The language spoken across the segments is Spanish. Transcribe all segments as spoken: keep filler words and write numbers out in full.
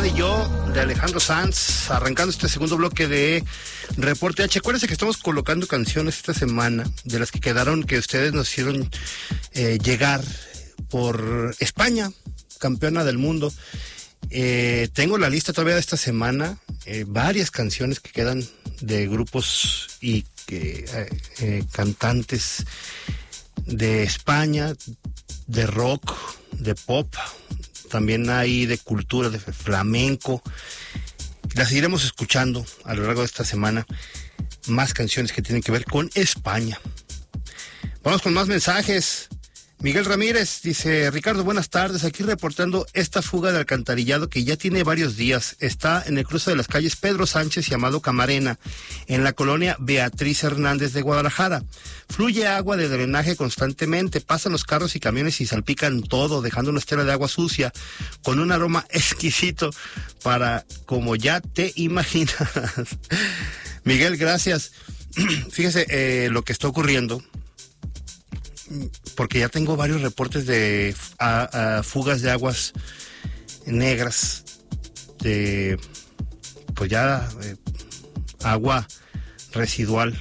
Soledad y yo, de Alejandro Sanz, arrancando este segundo bloque de Reporte H. Acuérdense que estamos colocando canciones esta semana, de las que quedaron, que ustedes nos hicieron eh, llegar por España, campeona del mundo. Eh, tengo la lista todavía de esta semana, eh, varias canciones que quedan de grupos y eh, eh, cantantes de España, de rock, de pop, también hay de cultura, de flamenco. Las seguiremos escuchando a lo largo de esta semana, más canciones que tienen que ver con España. Vamos con más mensajes. Miguel Ramírez dice: Ricardo, buenas tardes, aquí reportando esta fuga de alcantarillado que ya tiene varios días. Está en el cruce de las calles Pedro Sánchez y Amado Camarena, en la colonia Beatriz Hernández de Guadalajara. Fluye agua de drenaje constantemente, pasan los carros y camiones y salpican todo, dejando una estela de agua sucia, con un aroma exquisito para como ya te imaginas. Miguel, gracias. Fíjese eh, lo que está ocurriendo, porque ya tengo varios reportes de a, a fugas de aguas negras, de pues ya eh, agua residual.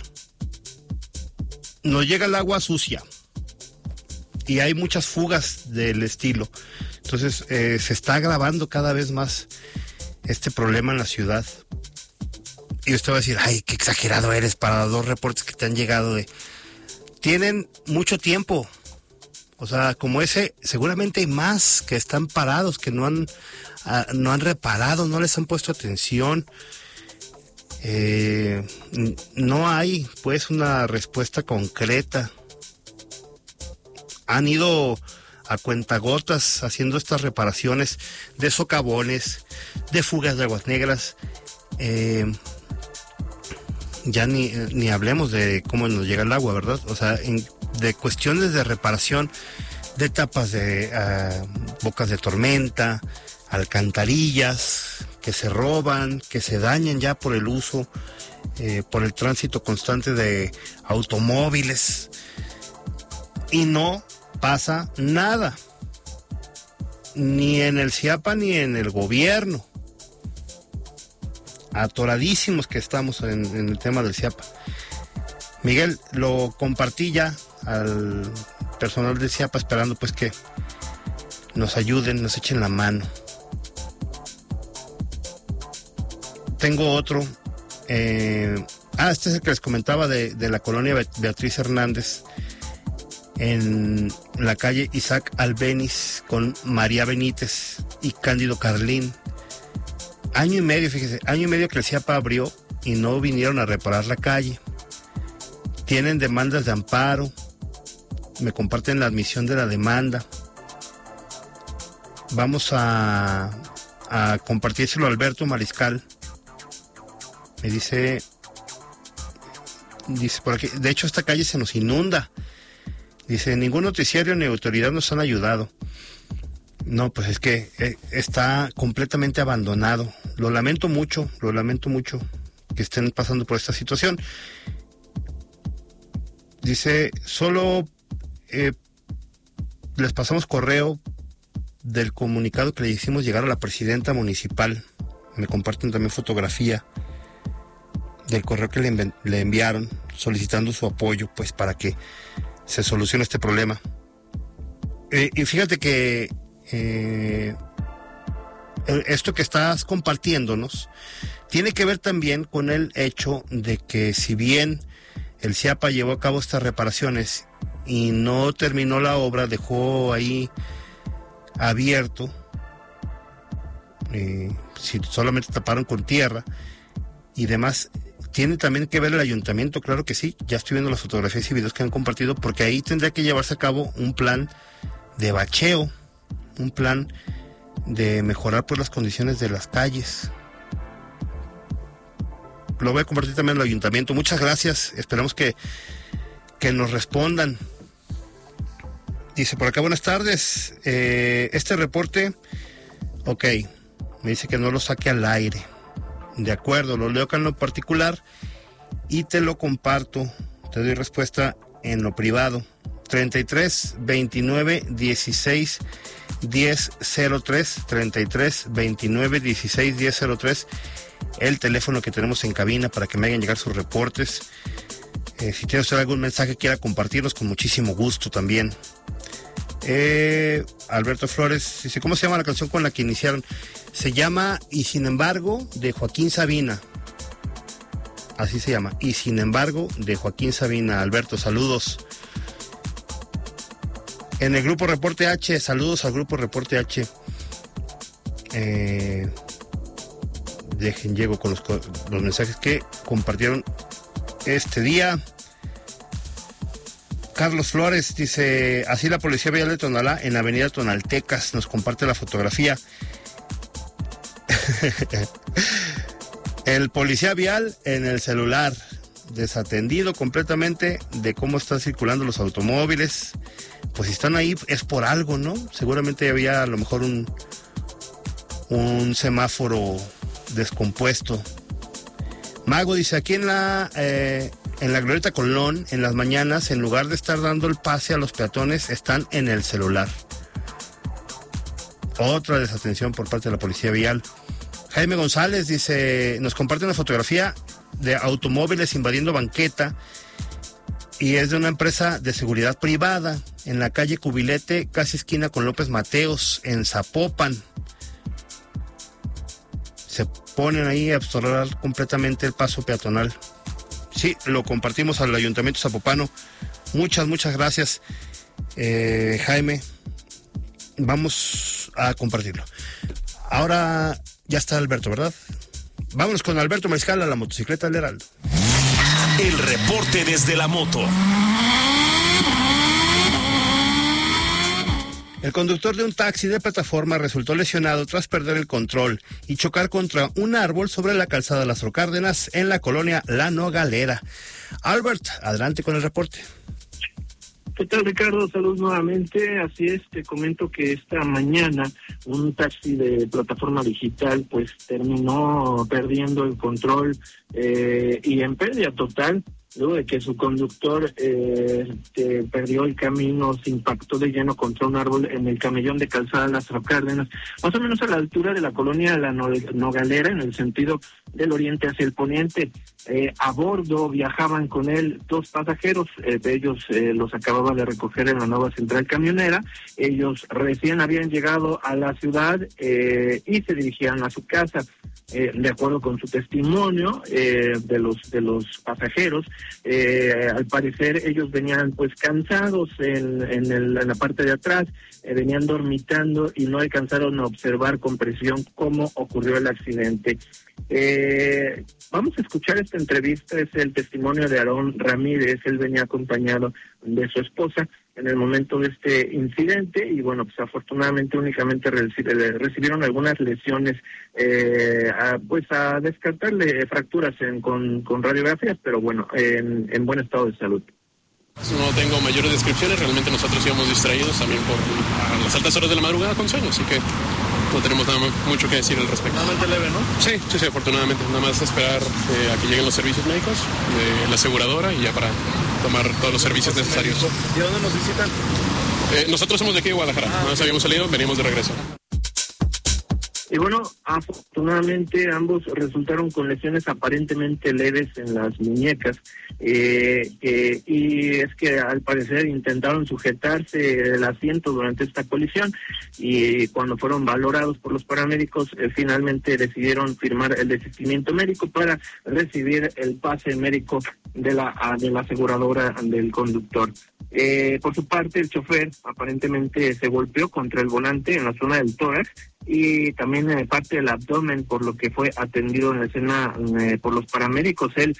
Nos llega el agua sucia y hay muchas fugas del estilo. Entonces eh, se está agravando cada vez más este problema en la ciudad. Y usted va a decir: ay, qué exagerado eres para dos reportes que te han llegado de... Tienen mucho tiempo, o sea, como ese, seguramente hay más que están parados, que no han, uh, no han reparado, no les han puesto atención. Eh, no hay, pues, una respuesta concreta. Han ido a cuentagotas haciendo estas reparaciones de socavones, de fugas de aguas negras. Eh, Ya ni, ni hablemos de cómo nos llega el agua, ¿verdad? O sea, en, de cuestiones de reparación, de tapas de uh, bocas de tormenta, alcantarillas que se roban, que se dañan ya por el uso, eh, por el tránsito constante de automóviles. Y no pasa nada, ni en el CIAPA ni en el gobierno. Atoradísimos que estamos en, en el tema del CIAPA. Miguel, lo compartí ya al personal del CIAPA, esperando pues que nos ayuden, nos echen la mano. Tengo otro. Eh, ah, este es el que les comentaba de, de la colonia Beatriz Hernández, en la calle Isaac Albéniz, con María Benítez y Cándido Carlín. Año y medio, fíjese, año y medio que el CIAPA abrió y no vinieron a reparar la calle. Tienen demandas de amparo, me comparten la admisión de la demanda. Vamos a, a compartírselo a Alberto Mariscal. Me dice, dice por aquí, de hecho esta calle se nos inunda. Dice, ningún noticiario ni autoridad nos han ayudado. No, pues es que eh, está completamente abandonado. Lo lamento mucho, lo lamento mucho que estén pasando por esta situación. Dice, solo eh, les pasamos correo del comunicado que le hicimos llegar a la presidenta municipal. Me comparten también fotografía del correo que le, env- le enviaron solicitando su apoyo, pues, para que se solucione este problema. Eh, y fíjate que Eh, esto que estás compartiéndonos tiene que ver también con el hecho de que, si bien el CIAPA llevó a cabo estas reparaciones y no terminó la obra, dejó ahí abierto, eh, si solamente taparon con tierra y demás, tiene también que ver el ayuntamiento, claro que sí. Ya estoy viendo las fotografías y videos que han compartido, porque ahí tendría que llevarse a cabo un plan de bacheo, un plan de mejorar pues las condiciones de las calles. Lo voy a compartir también al ayuntamiento. Muchas gracias, esperamos que, que nos respondan. Dice por acá, buenas tardes, eh, este reporte, ok, me dice que no lo saque al aire. De acuerdo, lo leo acá en lo particular y te lo comparto, te doy respuesta en lo privado. treinta y tres, veintinueve, dieciséis, diez cero tres, treinta y tres, veintinueve, dieciséis, diez cero tres, el teléfono que tenemos en cabina para que me hagan llegar sus reportes. Eh, si tiene usted algún mensaje que quiera compartirnos, con muchísimo gusto también. Eh, Alberto Flores dice, ¿cómo se llama la canción con la que iniciaron? Se llama Y Sin Embargo, de Joaquín Sabina. Así se llama, Y Sin Embargo, de Joaquín Sabina. Alberto, saludos. En el grupo Reporte H, saludos al grupo Reporte H. Eh, dejen, llego con los, los mensajes que compartieron este día. Carlos Flores dice, así la Policía Vial de Tonalá, en la avenida Tonaltecas, nos comparte la fotografía. El policía vial en el celular, desatendido completamente de cómo están circulando los automóviles. Pues si están ahí es por algo, ¿no? Seguramente había a lo mejor un, un semáforo descompuesto. Mago dice, aquí en la... Eh, en la Glorieta Colón, en las mañanas, en lugar de estar dando el pase a los peatones, están en el celular. Otra desatención por parte de la Policía Vial. Jaime González dice, nos comparte una fotografía de automóviles invadiendo banqueta y es de una empresa de seguridad privada en la calle Cubilete, casi esquina con López Mateos, en Zapopan. Se ponen ahí a obstruir completamente el paso peatonal. Sí, lo compartimos al Ayuntamiento Zapopano. Muchas, muchas gracias, eh, Jaime. Vamos a compartirlo. Ahora ya está Alberto, ¿verdad? Vámonos con Alberto Mariscal a la motocicleta del Heraldo. El reporte desde la moto. El conductor de un taxi de plataforma resultó lesionado tras perder el control y chocar contra un árbol sobre la calzada Lázaro Cárdenas en la colonia La Nogalera. Albert, adelante con el reporte. ¿Qué tal, Ricardo? Salud nuevamente. Así es, te comento que esta mañana un taxi de plataforma digital pues terminó perdiendo el control eh, y en pérdida total, luego de que su conductor eh, eh, perdió el camino, se impactó de lleno contra un árbol en el camellón de calzada Lázaro Cárdenas, más o menos a la altura de la colonia La Nogalera, en el sentido del oriente hacia el poniente. Eh, a bordo viajaban con él dos pasajeros, eh, de ellos eh, los acababa de recoger en la nueva central camionera. Ellos recién habían llegado a la ciudad eh, y se dirigían a su casa. Eh, de acuerdo con su testimonio eh, de los de los pasajeros, eh, al parecer ellos venían pues cansados en, en, el, en la parte de atrás, eh, venían dormitando y no alcanzaron a observar con precisión cómo ocurrió el accidente. Eh, vamos a escuchar esta entrevista, es el testimonio de Aarón Ramírez. Él venía acompañado de su esposa en el momento de este incidente y bueno, pues afortunadamente únicamente recibieron algunas lesiones, eh, a, pues a descartarle fracturas en, con, con radiografías, pero bueno, en, en buen estado de salud. No tengo mayores descripciones, realmente nosotros íbamos distraídos también por las altas horas de la madrugada con sueño, así que no tenemos nada mucho que decir al respecto. Normalmente leve, ¿no? Sí, sí, sí, afortunadamente. Nada más esperar eh, a que lleguen los servicios médicos de la aseguradora y ya para tomar todos los servicios necesarios. ¿Y dónde nos visitan? Eh, nosotros somos de aquí de Guadalajara, ah, nada más habíamos salido, venimos de regreso. Y bueno, afortunadamente ambos resultaron con lesiones aparentemente leves en las muñecas, eh, eh, y es que al parecer intentaron sujetarse el asiento durante esta colisión y cuando fueron valorados por los paramédicos, eh, finalmente decidieron firmar el desistimiento médico para recibir el pase médico de la, de la aseguradora del conductor. Eh, por su parte, el chofer aparentemente se golpeó contra el volante en la zona del tórax y también eh, parte del abdomen, por lo que fue atendido en la escena eh, por los paramédicos. Él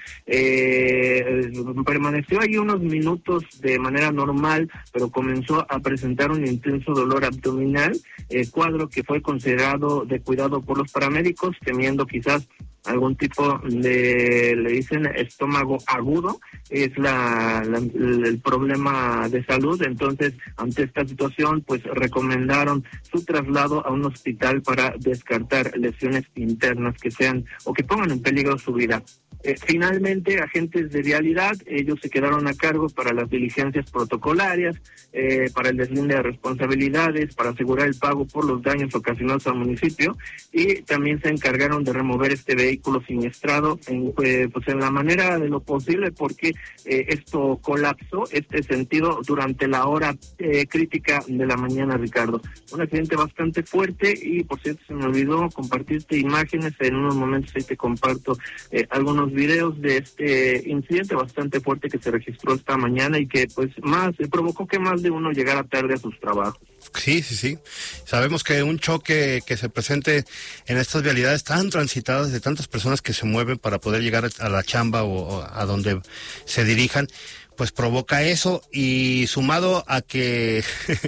eh, permaneció ahí unos minutos de manera normal, pero comenzó a presentar un intenso dolor abdominal, eh, cuadro que fue considerado de cuidado por los paramédicos, temiendo quizás algún tipo de, le dicen estómago agudo, es la, la el problema de salud. Entonces, ante esta situación, pues recomendaron su traslado a un hospital para descartar lesiones internas que sean o que pongan en peligro su vida. Eh, finalmente, agentes de vialidad, ellos se quedaron a cargo para las diligencias protocolarias, eh, para el deslinde de responsabilidades, para asegurar el pago por los daños ocasionados al municipio, y también se encargaron de remover este vehículo siniestrado en, eh, pues en la manera de lo posible, porque eh, esto colapsó, este sentido, durante la hora eh, crítica de la mañana, Ricardo. Un accidente bastante fuerte, y por cierto se me olvidó compartirte imágenes, en unos momentos ahí te comparto eh, algunos videos de este incidente bastante fuerte que se registró esta mañana y que pues más eh, provocó que más de uno llegara tarde a sus trabajos. Sí, sí, sí. Sabemos que un choque que se presente en estas vialidades tan transitadas de tantas personas que se mueven para poder llegar a la chamba o, o a donde se dirijan, pues provoca eso, y sumado a que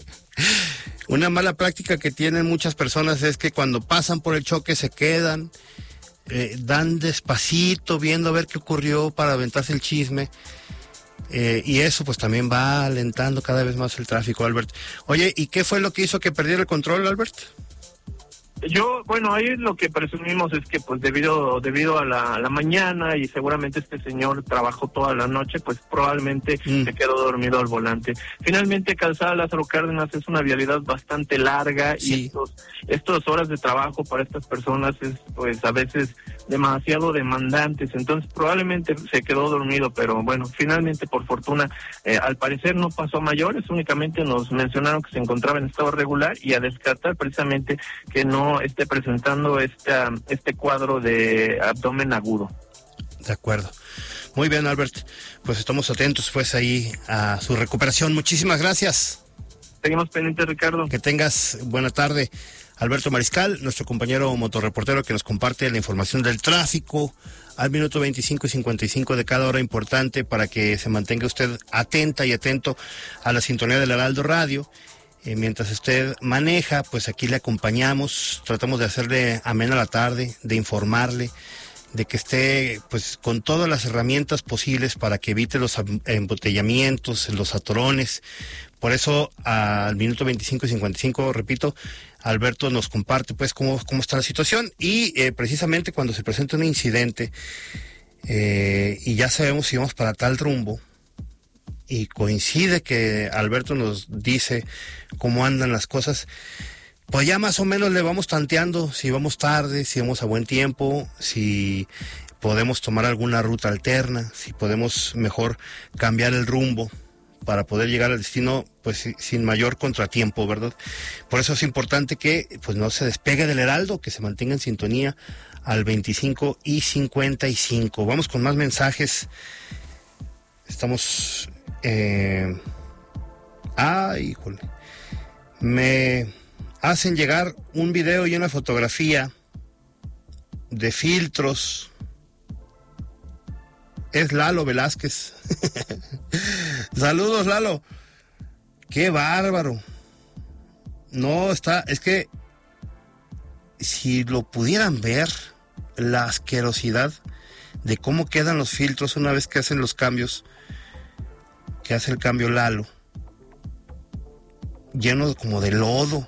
una mala práctica que tienen muchas personas es que cuando pasan por el choque se quedan, eh, dan despacito viendo a ver qué ocurrió para aventarse el chisme. Eh, y eso pues también va alentando cada vez más el tráfico, Albert. Oye, ¿y qué fue lo que hizo que perdiera el control, Albert? Yo, bueno, ahí lo que presumimos es que pues debido debido a la, la mañana, y seguramente este señor trabajó toda la noche, pues probablemente mm. se quedó dormido al volante. Finalmente, Calzada Lázaro Cárdenas es una vialidad bastante larga, sí. y estos estas horas de trabajo para estas personas es pues a veces demasiado demandantes, entonces probablemente se quedó dormido, pero bueno, finalmente por fortuna, eh, al parecer no pasó a mayores, únicamente nos mencionaron que se encontraba en estado regular, y a descartar precisamente que no esté presentando esta, este cuadro de abdomen agudo. De acuerdo. Muy bien, Albert. Pues estamos atentos pues ahí a su recuperación. Muchísimas gracias. Seguimos pendientes, Ricardo. Que tengas buena tarde. Alberto Mariscal, nuestro compañero motorreportero que nos comparte la información del tráfico al minuto veinticinco y cincuenta y cinco de cada hora, importante para que se mantenga usted atenta y atento a la sintonía del Heraldo Radio. Eh, mientras usted maneja, pues aquí le acompañamos, tratamos de hacerle amena la tarde, de informarle, de que esté pues con todas las herramientas posibles para que evite los embotellamientos, los atorones. Por eso al minuto veinticinco y cincuenta y cinco, repito, Alberto nos comparte pues cómo, cómo está la situación, y eh, precisamente cuando se presenta un incidente eh, y ya sabemos si vamos para tal rumbo, y coincide que Alberto nos dice cómo andan las cosas, pues ya más o menos le vamos tanteando si vamos tarde, si vamos a buen tiempo, si podemos tomar alguna ruta alterna, si podemos mejor cambiar el rumbo para poder llegar al destino pues sin mayor contratiempo, ¿verdad? Por eso es importante que pues no se despegue del Heraldo, que se mantenga en sintonía al veinticinco y cincuenta y cinco. Vamos con más mensajes. Estamos... Eh... Ay, híjole. Me hacen llegar un video y una fotografía de filtros. Es Lalo Velázquez. Saludos, Lalo. Qué bárbaro. No, está, es que si lo pudieran ver, la asquerosidad de cómo quedan los filtros una vez que hacen los cambios, que hace el cambio Lalo, lleno como de lodo.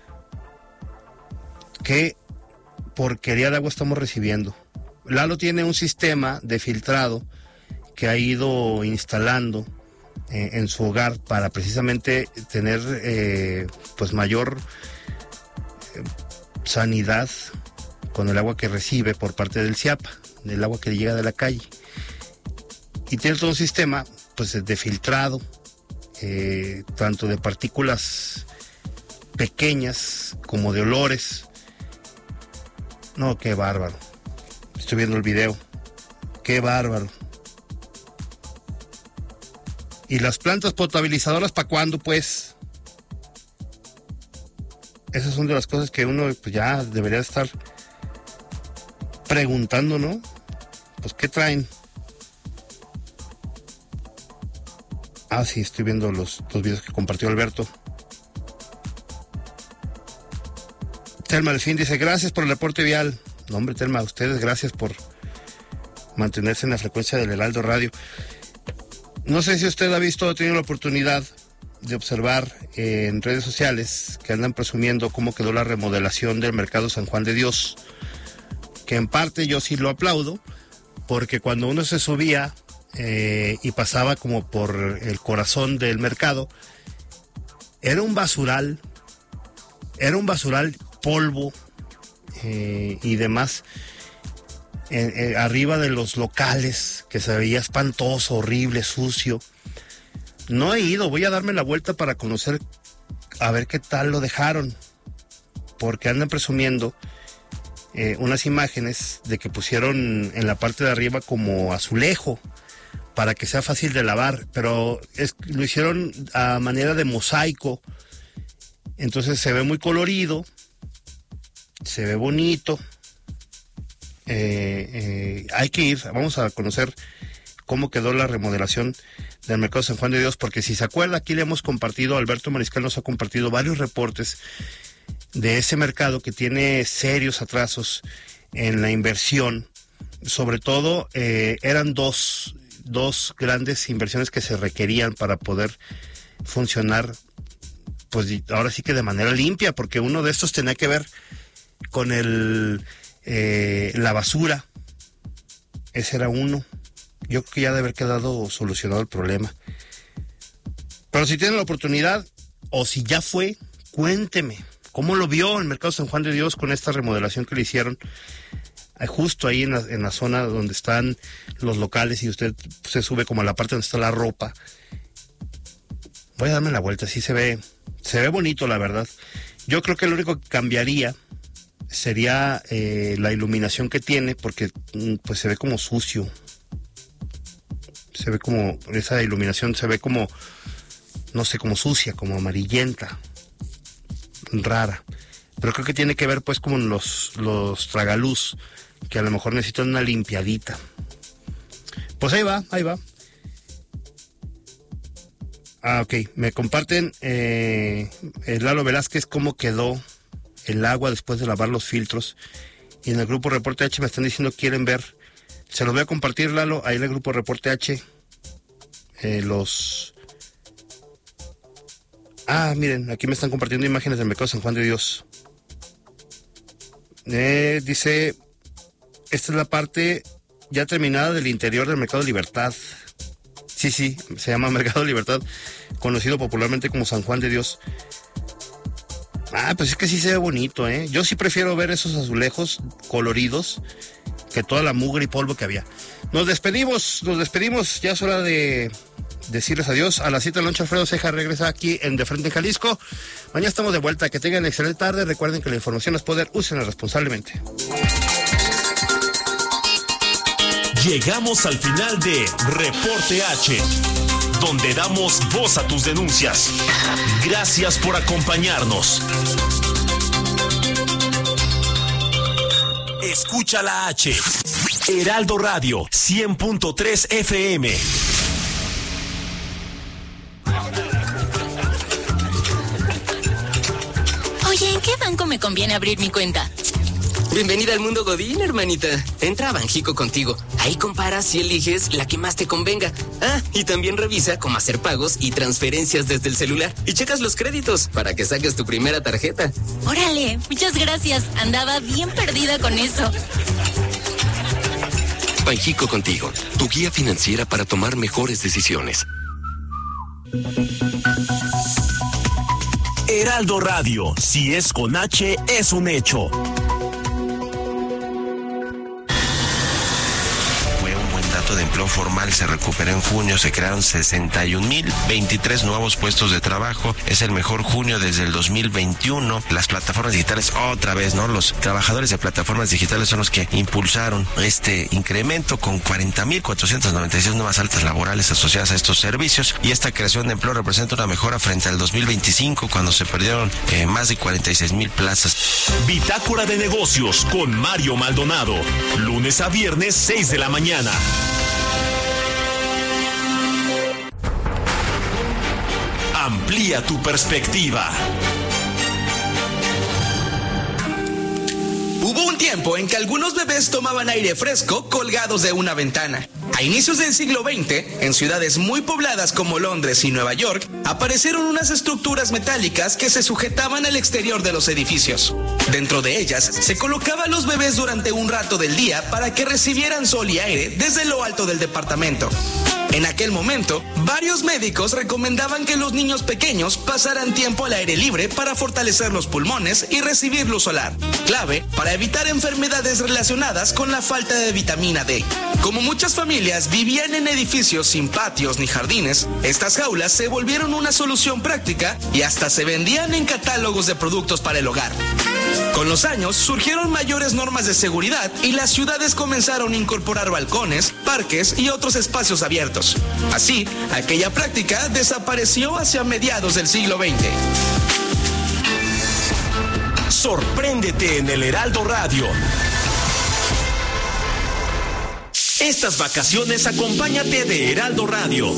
Qué porquería de agua estamos recibiendo. Lalo tiene un sistema de filtrado que ha ido instalando eh, en su hogar para precisamente tener eh, pues mayor eh, sanidad con el agua que recibe por parte del CIAPA, del agua que le llega de la calle. Y tiene todo un sistema pues de filtrado, eh, tanto de partículas pequeñas como de olores. No, qué bárbaro. Estoy viendo el video. Qué bárbaro. ¿Y las plantas potabilizadoras para cuándo, pues? Esas son de las cosas que uno pues, ya debería estar preguntando, ¿no? Pues, ¿qué traen? Ah, sí, estoy viendo los, los videos que compartió Alberto. Telma Delfín dice, gracias por el reporte vial. No, hombre, Telma, a ustedes gracias por mantenerse en la frecuencia del Heraldo Radio. No sé si usted ha visto o ha tenido la oportunidad de observar eh, en redes sociales que andan presumiendo cómo quedó la remodelación del Mercado San Juan de Dios, que en parte yo sí lo aplaudo, porque cuando uno se subía eh, y pasaba como por el corazón del mercado, era un basural, era un basural, polvo eh, y demás, eh, eh, arriba de los locales, que se veía espantoso, horrible, sucio. No he ido, voy a darme la vuelta para conocer, a ver qué tal lo dejaron, porque andan presumiendo eh, unas imágenes de que pusieron en la parte de arriba como azulejo para que sea fácil de lavar, pero es, lo hicieron a manera de mosaico, entonces se ve muy colorido, se ve bonito. Eh, eh, hay que ir, vamos a conocer cómo quedó la remodelación del Mercado San Juan de Dios, porque si se acuerda, aquí le hemos compartido, Alberto Mariscal nos ha compartido varios reportes de ese mercado que tiene serios atrasos en la inversión. Sobre todo eh, eran dos, dos grandes inversiones que se requerían para poder funcionar, pues ahora sí que de manera limpia, porque uno de estos tenía que ver con el eh, la basura. Ese era uno. Yo creo que ya debe haber quedado solucionado el problema. Pero si tiene la oportunidad, o si ya fue, cuénteme, ¿cómo lo vio el Mercado San Juan de Dios con esta remodelación que le hicieron? Justo ahí en la, en la zona donde están los locales y usted se sube como a la parte donde está la ropa. Voy a darme la vuelta, sí se ve, se ve bonito, la verdad. Yo creo que lo único que cambiaría sería eh, la iluminación que tiene, porque pues se ve como sucio. Se ve como, esa iluminación se ve como, no sé, como sucia, como amarillenta, rara. Pero creo que tiene que ver pues como los, los tragaluz, que a lo mejor necesitan una limpiadita. Pues ahí va, ahí va. Ah, ok, me comparten eh, el Lalo Velázquez cómo quedó el agua después de lavar los filtros. Y en el grupo Reporte H me están diciendo que quieren ver. Se los voy a compartir, Lalo, ahí en el grupo Reporte H. Eh, los... Ah, miren, aquí me están compartiendo imágenes del Mercado San Juan de Dios. Eh, dice, esta es la parte ya terminada del interior del Mercado Libertad. Sí, sí, se llama Mercado Libertad, conocido popularmente como San Juan de Dios. Ah, pues es que sí se ve bonito, ¿eh? Yo sí prefiero ver esos azulejos coloridos que toda la mugre y polvo que había. Nos despedimos, nos despedimos, ya es hora de decirles adiós. A las siete de la noche Alfredo Ceja regresa aquí en De Frente en Jalisco. Mañana estamos de vuelta, que tengan excelente tarde. Recuerden que la información es poder, úsenla responsablemente. Llegamos al final de Reporte H, donde damos voz a tus denuncias. Gracias por acompañarnos. Escucha la H. Heraldo Radio, cien punto tres F M. Oye, ¿en qué banco me conviene abrir mi cuenta? Bienvenida al mundo Godín, hermanita. Entra a Banjico Contigo. Ahí comparas y eliges la que más te convenga. Ah, y también revisa cómo hacer pagos y transferencias desde el celular. Y checas los créditos para que saques tu primera tarjeta. Órale, muchas gracias. Andaba bien perdida con eso. Banjico Contigo, tu guía financiera para tomar mejores decisiones. Heraldo Radio, si es con H, es un hecho. De empleo formal se recuperó en junio, se crearon sesenta y un mil veintitrés nuevos puestos de trabajo, es el mejor junio desde el dos mil veintiuno. Las plataformas digitales otra vez, ¿no? Los trabajadores de plataformas digitales son los que impulsaron este incremento con cuarenta mil cuatrocientas noventa y seis nuevas altas laborales asociadas a estos servicios, y esta creación de empleo representa una mejora frente al dos mil veinticinco, cuando se perdieron eh, más de cuarenta y seis mil plazas. Bitácora de negocios con Mario Maldonado, lunes a viernes seis de la mañana. Amplía tu perspectiva. Hubo un tiempo en que algunos bebés tomaban aire fresco colgados de una ventana. A inicios del siglo veinte, en ciudades muy pobladas como Londres y Nueva York, aparecieron unas estructuras metálicas que se sujetaban al exterior de los edificios. Dentro de ellas, se colocaban a los bebés durante un rato del día para que recibieran sol y aire desde lo alto del departamento. En aquel momento, varios médicos recomendaban que los niños pequeños pasaran tiempo al aire libre para fortalecer los pulmones y recibir luz solar, clave para evitar enfermedades relacionadas con la falta de vitamina D. Como muchas familias vivían en edificios sin patios ni jardines, estas jaulas se volvieron una solución práctica y hasta se vendían en catálogos de productos para el hogar. Con los años surgieron mayores normas de seguridad y las ciudades comenzaron a incorporar balcones, parques y otros espacios abiertos. Así, aquella práctica desapareció hacia mediados del siglo veinte. Sorpréndete en el Heraldo Radio. Estas vacaciones acompáñate de Heraldo Radio.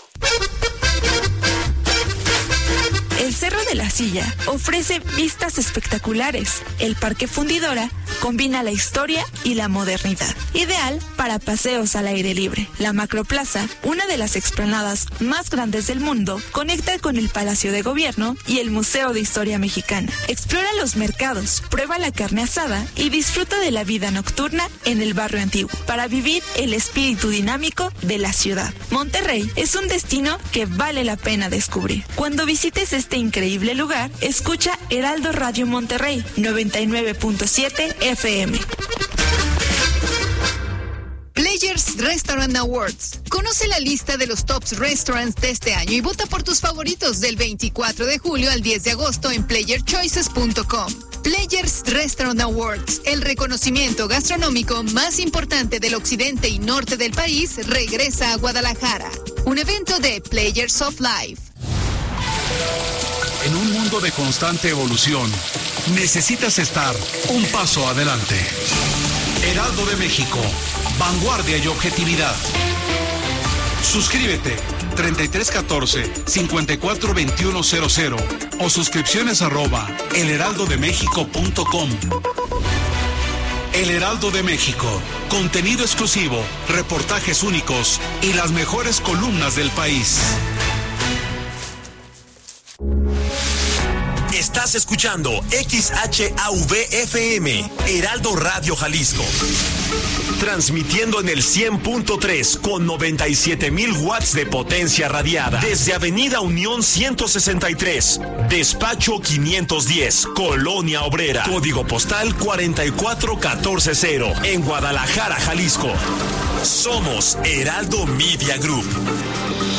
El Cerro de la Silla ofrece vistas espectaculares. El Parque Fundidora combina la historia y la modernidad, ideal para paseos al aire libre. La Macroplaza, una de las explanadas más grandes del mundo, conecta con el Palacio de Gobierno y el Museo de Historia Mexicana. Explora los mercados, prueba la carne asada y disfruta de la vida nocturna en el barrio antiguo para vivir el espíritu dinámico de la ciudad. Monterrey es un destino que vale la pena descubrir. Cuando visites este increíble lugar, escucha Heraldo Radio Monterrey noventa y nueve punto siete F M. Players Restaurant Awards. Conoce la lista de los tops restaurants de este año y vota por tus favoritos del veinticuatro de julio al diez de agosto en player choices punto com. Players Restaurant Awards, el reconocimiento gastronómico más importante del occidente y norte del país, regresa a Guadalajara. Un evento de Players of Life. En un mundo de constante evolución, necesitas estar un paso adelante. Heraldo de México, vanguardia y objetividad. Suscríbete treinta y tres catorce, cincuenta y cuatro veintiuno cero cero o suscripciones arroba elheraldodemexico punto com. El Heraldo de México, contenido exclusivo, reportajes únicos y las mejores columnas del país. Estás escuchando X H A V F M, Heraldo Radio Jalisco. Transmitiendo en el cien punto tres con noventa y siete mil watts de potencia radiada. Desde Avenida Unión ciento sesenta y tres, Despacho quinientos diez, Colonia Obrera. Código postal cuarenta y cuatro catorce cero, en Guadalajara, Jalisco. Somos Heraldo Media Group.